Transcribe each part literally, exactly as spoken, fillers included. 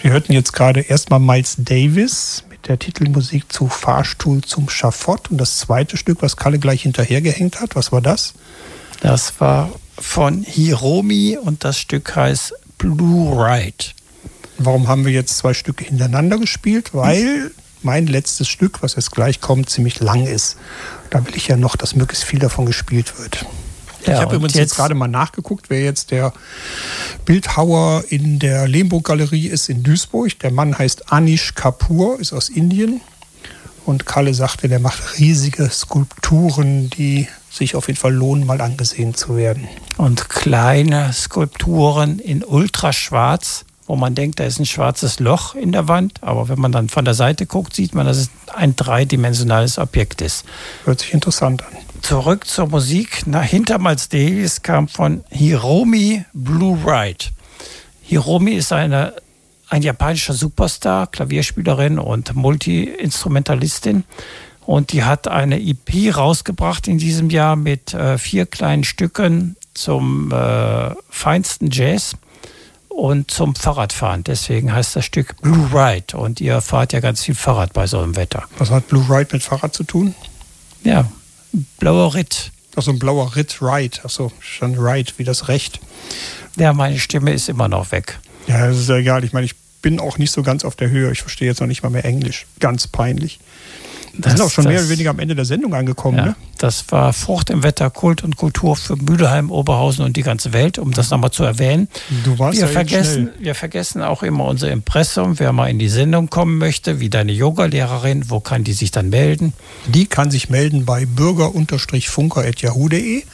Wir hörten jetzt gerade erstmal Miles Davis mit der Titelmusik zu Fahrstuhl zum Schafott. Und das zweite Stück, was Kalle gleich hinterhergehängt hat, was war das? Das war von Hiromi und das Stück heißt Blue Ride. Warum haben wir jetzt zwei Stücke hintereinander gespielt? Weil mein letztes Stück, was jetzt gleich kommt, ziemlich lang ist. Da will ich ja noch, dass möglichst viel davon gespielt wird. Ja, ich habe übrigens jetzt, jetzt gerade mal nachgeguckt, wer jetzt der Bildhauer in der Lemburg-Galerie ist in Duisburg. Der Mann heißt Anish Kapoor, ist aus Indien. Und Kalle sagte, der macht riesige Skulpturen, die sich auf jeden Fall lohnen, mal angesehen zu werden. Und kleine Skulpturen in Ultraschwarz, wo man denkt, da ist ein schwarzes Loch in der Wand. Aber wenn man dann von der Seite guckt, sieht man, dass es ein dreidimensionales Objekt ist. Hört sich interessant an. Zurück zur Musik. Na, hinter Miles Davis kam von Hiromi Blue Ride. Hiromi ist eine, ein japanischer Superstar, Klavierspielerin und Multi-Instrumentalistin. Und die hat eine E P rausgebracht in diesem Jahr mit äh, vier kleinen Stücken zum äh, feinsten Jazz und zum Fahrradfahren. Deswegen heißt das Stück Blue Ride. Und ihr fahrt ja ganz viel Fahrrad bei so einem Wetter. Was hat Blue Ride mit Fahrrad zu tun? Ja, blauer Ritt. Ach so, ein blauer Ritt, Ride. Ach so, schon Ride, wie das Recht. Ja, meine Stimme ist immer noch weg. Ja, das ist ja egal. Ich meine, ich bin auch nicht so ganz auf der Höhe. Ich verstehe jetzt noch nicht mal mehr Englisch. Ganz peinlich. Wir sind auch schon mehr oder weniger am Ende der Sendung angekommen. Ja, ne? Das war Frucht im Wetter, Kult und Kultur für Mülheim, Oberhausen und die ganze Welt, um das nochmal zu erwähnen. Du warst wir, ja vergessen, wir vergessen auch immer unser Impressum. Wer mal in die Sendung kommen möchte, wie deine Yogalehrerin, wo kann die sich dann melden? Die kann sich melden bei bürger-funker at yahoo punkt de,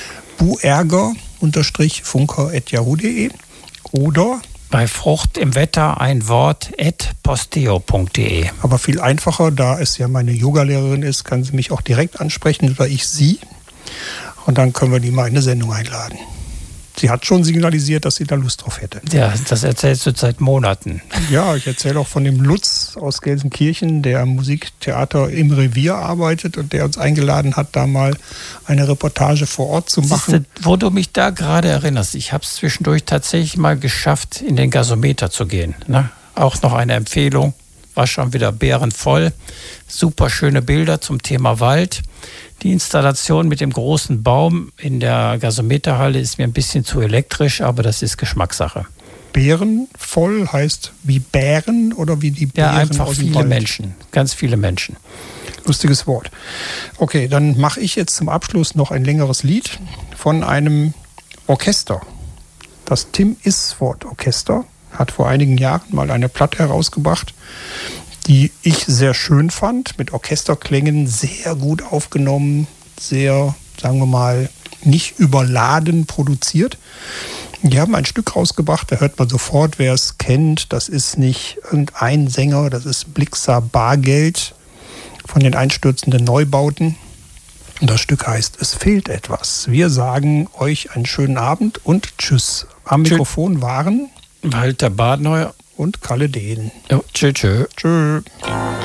buerger-funker at yahoo punkt de oder bei Frucht im Wetter ein Wort at posteo punkt de. Aber viel einfacher, da es ja meine Yogalehrerin ist, kann sie mich auch direkt ansprechen oder ich sie. Und dann können wir die mal in eine Sendung einladen. Sie hat schon signalisiert, dass sie da Lust drauf hätte. Ja, das erzählst du seit Monaten. Ja, ich erzähle auch von dem Lutz aus Gelsenkirchen, der am Musiktheater im Revier arbeitet und der uns eingeladen hat, da mal eine Reportage vor Ort zu machen. Siehste, wo du mich da gerade erinnerst, ich habe es zwischendurch tatsächlich mal geschafft, in den Gasometer zu gehen. Ne? Auch noch eine Empfehlung, war schon wieder bärenvoll. Super schöne Bilder zum Thema Wald. Die Installation mit dem großen Baum in der Gasometerhalle ist mir ein bisschen zu elektrisch, aber das ist Geschmackssache. Bärenvoll heißt wie Bären oder wie die Bären? Ja, einfach aus dem viele Wald? Menschen, ganz viele Menschen. Lustiges Wort. Okay, dann mache ich jetzt zum Abschluss noch ein längeres Lied von einem Orchester. Das Tim Isford Orchester hat vor einigen Jahren mal eine Platte herausgebracht, die ich sehr schön fand, mit Orchesterklängen, sehr gut aufgenommen, sehr, sagen wir mal, nicht überladen produziert. Die haben ein Stück rausgebracht, da hört man sofort, wer es kennt. Das ist nicht irgendein Sänger, das ist Blixa Bargeld von den einstürzenden Neubauten. Und das Stück heißt Es fehlt etwas. Wir sagen euch einen schönen Abend und tschüss. Am Mikrofon waren Walter Badneuer und Kalle Dehn. Jo, tschö, tschö. Tschö.